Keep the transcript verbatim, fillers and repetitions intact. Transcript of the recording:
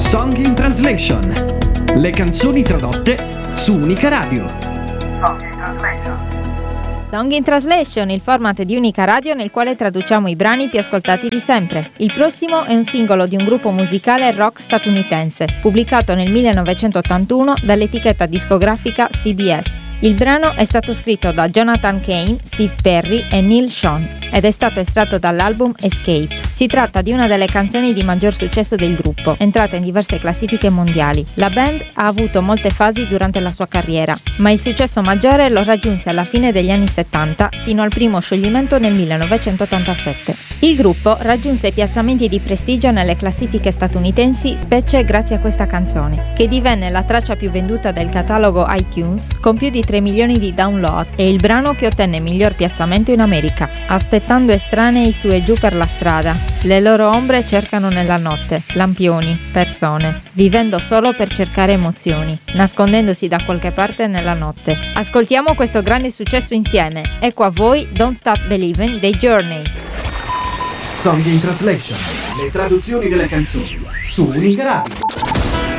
Song in Translation. Le canzoni tradotte su Unica Radio. Song in Translation. Song in Translation, il format di Unica Radio nel quale traduciamo i brani più ascoltati di sempre. Il prossimo è un singolo di un gruppo musicale rock statunitense, pubblicato nel millenovecentottantuno dall'etichetta discografica C B S. Il brano è stato scritto da Jonathan Cain, Steve Perry e Neil Schon ed è stato estratto dall'album Escape. Si tratta di una delle canzoni di maggior successo del gruppo, entrata in diverse classifiche mondiali. La band ha avuto molte fasi durante la sua carriera, ma il successo maggiore lo raggiunse alla fine degli anni settanta fino al primo scioglimento nel millenovecentottantasette. Il gruppo raggiunse piazzamenti di prestigio nelle classifiche statunitensi, specie grazie a questa canzone, che divenne la traccia più venduta del catalogo iTunes con più di tre milioni di download e il brano che ottenne miglior piazzamento in America. Aspettando estranei su e giù per la strada, le loro ombre cercano nella notte, lampioni, persone, vivendo solo per cercare emozioni, nascondendosi da qualche parte nella notte. Ascoltiamo questo grande successo insieme. Ecco a voi Don't Stop Believin' dei Journey. Song in Translation. Le traduzioni delle canzoni su Unica Radio.